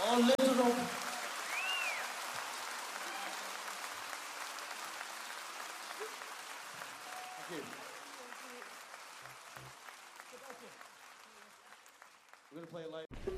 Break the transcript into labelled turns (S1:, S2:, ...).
S1: All little rope. Okay. We're gonna play a light.